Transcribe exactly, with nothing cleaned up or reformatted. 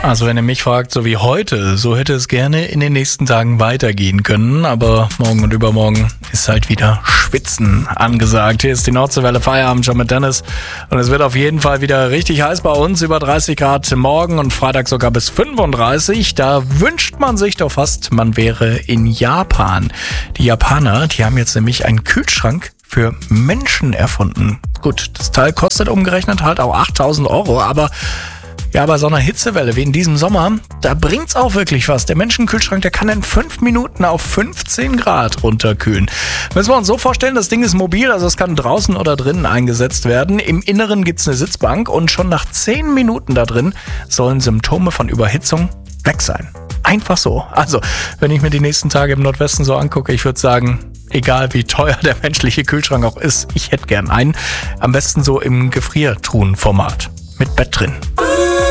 Also wenn ihr mich fragt, so wie heute, so hätte es gerne in den nächsten Tagen weitergehen können. Aber morgen und übermorgen ist halt wieder Schwitzen angesagt. Hier ist die Nordseewelle Feierabend schon mit Dennis. Und es wird auf jeden Fall wieder richtig heiß bei uns. Über dreißig Grad morgen und Freitag sogar bis fünfunddreißig. Da wünscht man sich doch fast, man wäre in Japan. Die Japaner, die haben jetzt nämlich einen Kühlschrank für Menschen erfunden. Gut, das Teil kostet umgerechnet halt auch achttausend Euro, aber ja, bei so einer Hitzewelle wie in diesem Sommer, da bringt's auch wirklich was. Der Menschenkühlschrank, der kann in fünf Minuten auf fünfzehn Grad runterkühlen. Müssen wir uns so vorstellen, das Ding ist mobil, also es kann draußen oder drinnen eingesetzt werden. Im Inneren gibt's eine Sitzbank und schon nach zehn Minuten da drin sollen Symptome von Überhitzung weg sein. Einfach so. Also, wenn ich mir die nächsten Tage im Nordwesten so angucke, ich würde sagen, egal wie teuer der menschliche Kühlschrank auch ist, ich hätte gern einen. Am besten so im Gefriertruhenformat mit Bett drin.